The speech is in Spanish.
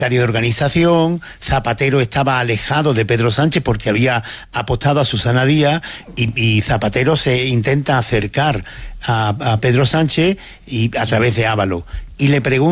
de organización. Zapatero estaba alejado de Pedro Sánchez porque había apostado a Susana Díaz, y Zapatero se intenta acercar a Pedro Sánchez y a través de Ábalos. Y le pregunta